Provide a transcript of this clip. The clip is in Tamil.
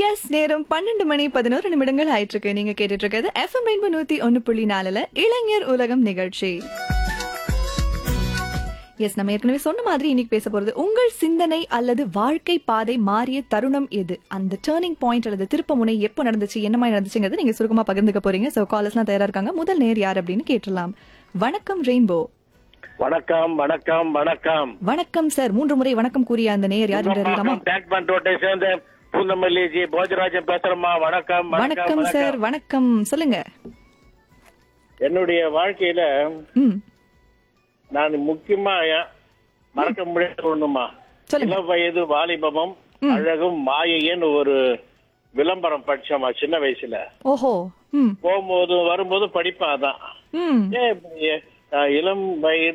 எஸ், நேரம் 12:11 ஆயிட்டு இருக்கு. நீங்க கேட்டுட்டு இருக்கிறது FM 101.4ல இளைஞர் உலகம் நிகழ்ச்சி. எஸ், நம்ம ஏற்கனவே சொன்ன மாதிரி இன்னைக்கு பேச போறது உங்கள் சிந்தனை அல்லது வாழ்க்கை பாதை மாறிய தருணம் எது, அந்த டர்னிங் பாயிண்ட் அல்லது திருப்ப முனை எப்போ நடந்துச்சு, என்ன மாதிரி நடந்துச்சுங்கிறது நீங்க சுருக்கமா பகிர்ந்துக்க போறீங்க. சோ காலர்ஸ்லாம் தயாரா இருக்காங்க. முதல் நேர் யார் அப்படின்னு கேட்டுடலாம். வணக்கம் ரெயின்போ. வணக்கம் வணக்கம் வணக்கம் வணக்கம் சார். 3 முறை வணக்கம் கூறிய அந்த நேர் யார் என்று அறியலாமா? டேக்மன் ரோட்டை சேர்ந்த பூந்தமல்லி ஜி போஜராஜன் பேசுறமா. வணக்கம் வணக்கம் சார். வணக்கம், சொல்லுங்க. என்னுடைய வாழ்க்கையில ம், நான் முக்கியமா மறக்க முடியாத ஒண்ணுமா, சொல்லுங்க. இளம் வயது வாலிபமும் அழகும் மாயையன்னு ஒரு விளம்பரம் படிச்சோமா சின்ன வயசுல. ஓஹோ. ம் போகும்போது வரும்போது படிப்பேன். அதான் ம் இளம் வயது